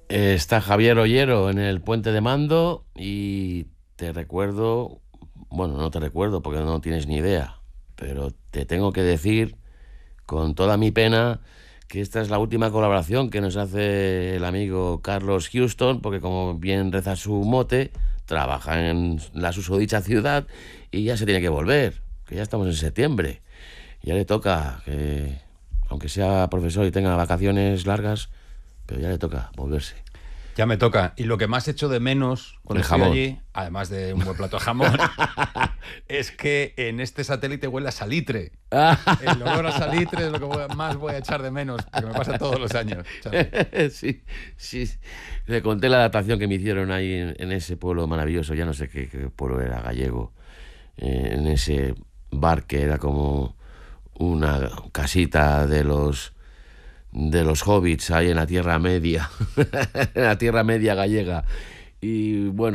Está Javier Ollero en el Puente de Mando y te recuerdo, bueno, no te recuerdo porque no tienes ni idea, pero te tengo que decir con toda mi pena que esta es la última colaboración que nos hace el amigo Carlos Houston, porque como bien reza su mote, trabaja en la susodicha ciudad y ya se tiene que volver, que ya estamos en septiembre. Ya le toca, que aunque sea profesor y tenga vacaciones largas, pero ya le toca volverse. Ya me toca. Y lo que más echo de menos cuando El estoy jamón. allí, además de un buen plato de jamón, es que en este satélite huele a salitre. El olor a salitre es lo que más voy a echar de menos, porque me pasa todos los años. Sí, sí. Le conté la adaptación que me hicieron ahí en ese pueblo maravilloso, ya no sé qué pueblo era, gallego, en ese bar que era como una casita de los hobbits ahí en la Tierra Media, en la Tierra Media gallega. Y bueno.